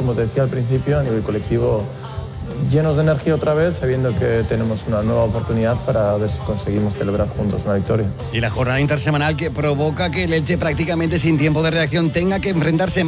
como te decía al principio, a nivel colectivo, llenos de energía otra vez, sabiendo que tenemos una nueva oportunidad para ver si conseguimos celebrar juntos una victoria. Y la jornada intersemanal que provoca que el Elche, prácticamente sin tiempo de reacción, tenga que enfrentarse